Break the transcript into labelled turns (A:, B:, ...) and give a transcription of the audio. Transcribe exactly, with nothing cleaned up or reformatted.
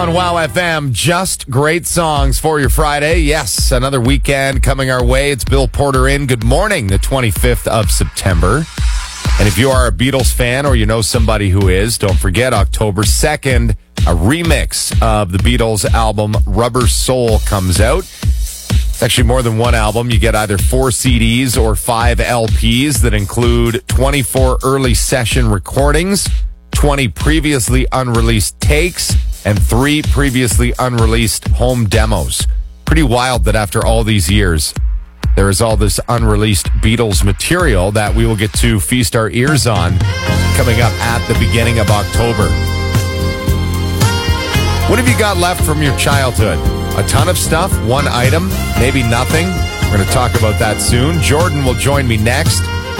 A: On Wow F M, just great songs for your Friday. Yes, another weekend coming our way. It's Bill Porter in. Good morning, the twenty-fifth of September. And if you are a Beatles fan or you know somebody who is, don't forget October second, a remix of the Beatles album Rubber Soul comes out. It's actually more than one album. You get either four C Ds or five L Ps that include twenty-four early session recordings, twenty previously unreleased takes, and three previously unreleased home demos. Pretty wild that after all these years, there is all this unreleased Beatles material that we will get to feast our ears on coming up at the beginning of October. What have you got left from your childhood? A ton of stuff? One item? Maybe nothing? We're going to talk about that soon. Jordan will join me next.